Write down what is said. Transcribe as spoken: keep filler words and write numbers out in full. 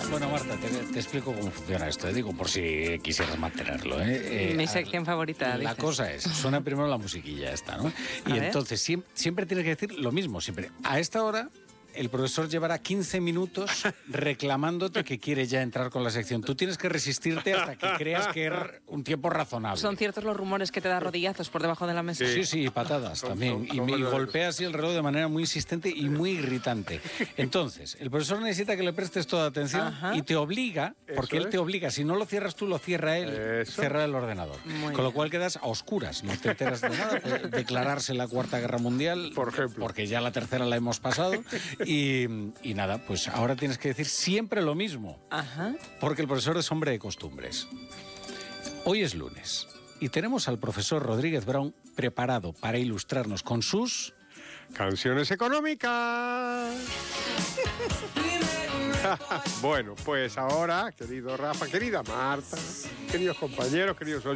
Bueno, Marta, te, te explico cómo funciona esto, ¿eh? Digo, por si quisieras mantenerlo. ¿eh? Eh, Mi sección a, favorita. La dices. cosa es, suena primero la musiquilla esta, ¿no? A Y ver. entonces siempre, siempre tienes que decir lo mismo, siempre. A esta hora el profesor llevará quince minutos reclamándote que quiere ya entrar con la sección. Tú tienes que resistirte hasta que creas que es un tiempo razonable. ¿Son ciertos los rumores que te da rodillazos por debajo de la mesa? Sí, sí, y patadas Son- también. son- Y son me verdaderos. golpea así el reloj de manera muy insistente y muy irritante. Entonces, el profesor necesita que le prestes toda atención Ajá. y te obliga, porque Eso él es. te obliga, si no lo cierras tú, lo cierra él, Eso. cerrar el ordenador. Muy Con lo bien. cual quedas a oscuras, no te enteras de nada. Puede declararse la Cuarta Guerra Mundial, Por ejemplo. porque ya la tercera la hemos pasado. Y, y nada, pues ahora tienes que decir siempre lo mismo. Ajá. Porque el profesor es hombre de costumbres. Hoy es lunes y tenemos al profesor Rodríguez Brown preparado para ilustrarnos con sus... Canciones económicas. Bueno, pues ahora, querido Rafa, querida Marta, queridos compañeros, queridos oyentes,